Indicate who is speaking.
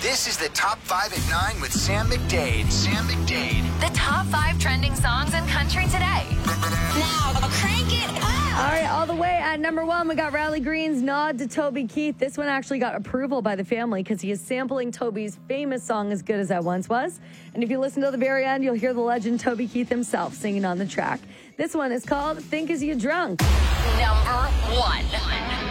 Speaker 1: This is the Top 5 at 9 with Sam McDade. Sam McDade.
Speaker 2: The top 5 trending songs in country today.
Speaker 3: Now, crank it up.
Speaker 4: All right, all the way at number 1, we got Riley Green's Nod to Toby Keith. This one actually got approval by the family because he is sampling Toby's famous song, As Good As I Once Was. And if you listen to the very end, you'll hear the legend Toby Keith himself singing on the track. This one is called Think Is You Drunk.
Speaker 2: Number 1.